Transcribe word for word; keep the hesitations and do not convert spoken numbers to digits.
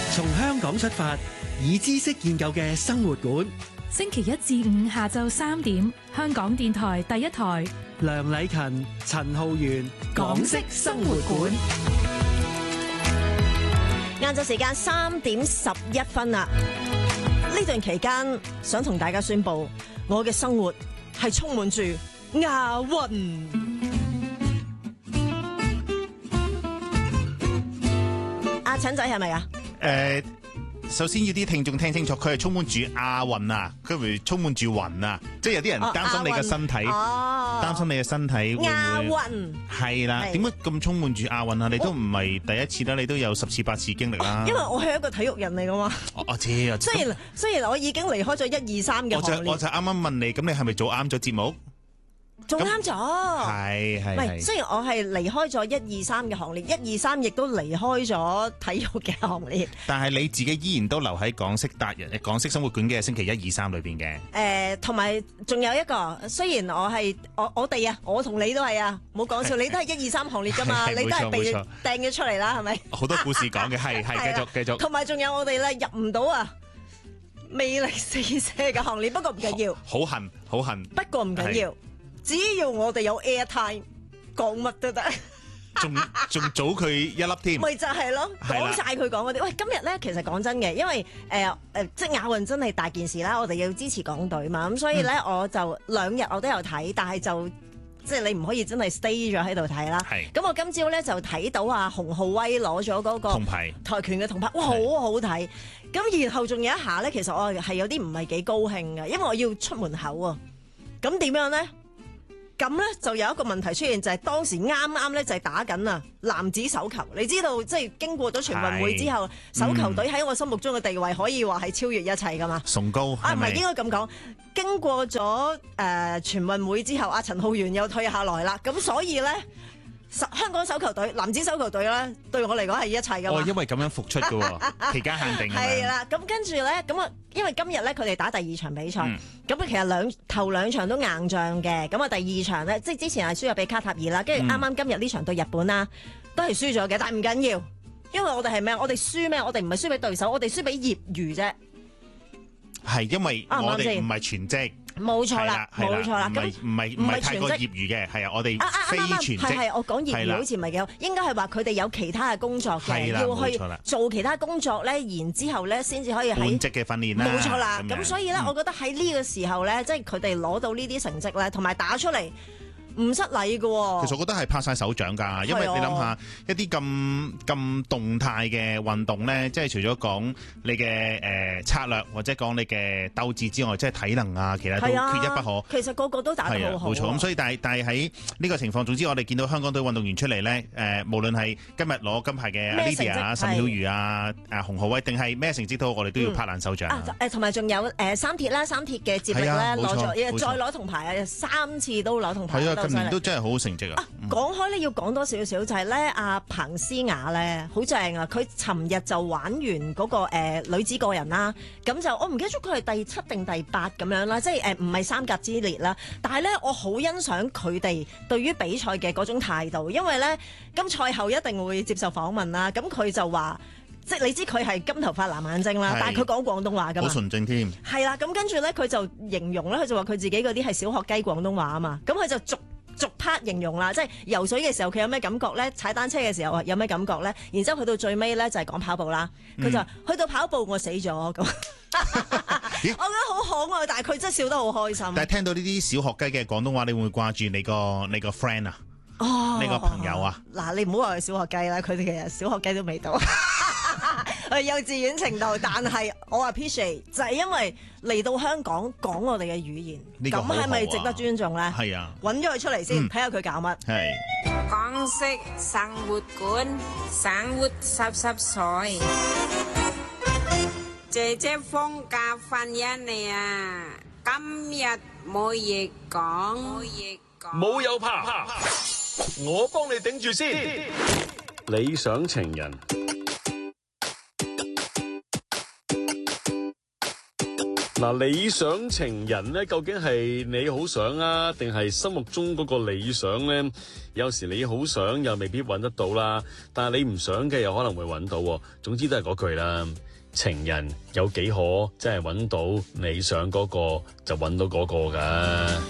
從香港出發，以知識建構嘅生活館。 星期一至五下晝三點，香港電台第一台。 梁禮勤、陳浩源，港式生活館。 晏晝時間三點十一分啦。呢段期間，想同大家宣布，我嘅生活係充滿住亞運。阿陳仔係咪啊？ 誒，首先要啲聽眾聽清楚，佢係充滿住亞運啊，佢唔係充滿住雲啊，即係有啲人擔心你嘅身體， 哦， 擔心你嘅身體會唔會亞運係啦？點解咁充滿住亞運啊？你都唔係第一次啦，你都有十次八次經歷啦。 因為我係一個體育人嚟噶嘛。 我我知啊。 雖然雖然我已經離開咗一二三嘅行列， 我就我就啱啱問你，咁你係咪做啱咗節目？ 做啱咗， 係係係。 雖然我係離開咗一二三嘅行列，一二三亦都離開咗體育嘅行列， 但係你自己依然都留喺港式達人、港式生活館嘅星期一二三裏邊嘅。 誒、呃，同埋仲有一個，雖然我係我我哋啊，我同你都係啊，冇講笑，你都係一二三行列噶嘛，你都係被掟咗出嚟啦，係咪？好多故事講嘅，係係繼續繼續。 同埋仲有我哋咧入唔到啊，魅力四射嘅行列，不過唔緊要， 好恨好恨， 不過唔緊要。只要我哋有 airtime， 講乜都得， 仲仲早佢一粒添， 咪就係咯，講晒佢講嗰啲。喂，今日咧其實講真嘅，因為誒誒、呃，即係亞運真係大件事啦，我哋要支持港隊嘛，咁所以咧、嗯、我就兩日我都有睇，但係就即係你唔可以真係 stay 咗喺度睇啦。咁我今朝咧就睇到啊洪浩威攞咗嗰個銅牌，跆拳嘅銅牌，哇，好好睇。咁然後仲有一下咧，其實我係有啲唔係幾高興嘅，因為我要出門口啊。咁點樣咧？咁咧就有一個問題出現，就係、是、當時啱啱咧就係打緊啊男子手球。你知道即係經過咗全運會之後，手球隊喺我心目中嘅地位可以話係超越一切噶嘛？崇高啊，唔係應該咁講。經過咗誒、呃、全運會之後，阿陳浩源又退下來啦。咁所以咧，香港手球隊男子手球隊咧，對我嚟講係一切噶嘛。哦，因為咁樣復出噶喎，期間限定係啦。咁跟住咧，咁啊，因為今日咧佢哋打第二場比賽。嗯咁其實兩頭兩場都硬仗嘅，咁啊第二場咧，即係之前係輸咗俾卡塔爾啦，跟住啱啱今日呢場對日本啦，都係輸咗嘅，但係唔緊要，因為我哋係咩？我哋輸咩？我哋唔係輸俾對手，我哋輸俾業餘啫。係因為我哋唔係全職。冇錯啦，冇錯啦，咁唔係唔係太過業餘嘅，係啊，我哋非全職。係係，我講業餘好似唔係幾好，應該係話佢哋有其他嘅工作嘅，要去做其他工作咧，然之後咧先至可以喺本職嘅訓練啦。冇錯啦，咁所以咧，我覺得喺呢個時候咧，即係佢哋攞到呢啲成績咧，同埋打出嚟。唔失禮嘅喎，其實我覺得係拍晒手掌㗎，因為你諗下一啲咁咁動態嘅運動咧，即係除咗講你嘅誒策略或者講你嘅鬥志之外，即係體能啊，其實都缺一不可。其實個個都打得好好。冇錯，咁所以但係但係喺呢個情況，總之我哋見到香港隊運動員出嚟咧，誒無論係今日攞金牌嘅 Lydia 啊、岑曉瑜啊、誒洪浩威，定係咩成績都好，我哋都要拍爛手掌。啊誒，同埋仲有誒三鐵啦，三鐵嘅接力咧攞咗，再攞銅牌啊，三次都攞銅牌。今年都真係好好成績啊！講開咧，要講多少少就係咧，阿彭思雅咧好正啊！佢尋日就玩完嗰、那個誒、呃、女子個人啦，咁就我唔記得咗佢係第七定第八咁樣啦，即係誒唔係三甲之列啦。但係咧，我好欣賞佢哋對於比賽嘅嗰種態度，因為咧咁賽後一定會接受訪問啦。咁佢就話，即係你知佢係金頭髮藍眼睛啦，但係佢講廣東話㗎嘛，好純正添。係啦，咁跟住咧，佢就形容咧，佢就話佢自己嗰啲係小學雞廣東話啊嘛，咁佢就逐逐 part 形容啦，即係游水嘅時候佢有咩感覺咧？踩單車嘅時候有咩感覺咧？然之後去到最尾咧就係講跑步啦。佢、嗯、就去到跑步我死咗咁，我覺得好可愛，但係佢真係笑得好開心。但係聽到呢啲小學雞嘅廣東話，你會唔會掛住你個你個 friend 啊？哦，你個朋友啊？嗱，你唔好話佢小學雞啦，佢哋其實小學雞都未到。幼稚園程度，但係我話 appreciate 就係因為嚟到香港講我哋嘅語言，咁係咪值得尊重咧？係啊，揾咗佢出嚟先，睇下佢搞乜。係港式生活館，生活濕濕碎。姐姐放假翻一嚟啊，今日冇嘢講，冇嘢講，冇有怕，我幫你頂住先。理想情人。 嗱，理想情人咧，究竟係你好想啊，定係心目中嗰個理想咧？有時你好想又未必揾得到啦，但係你唔想嘅又可能會揾到。總之都係嗰句啦，情人有幾可真係揾到你想嗰個就揾到嗰個㗎。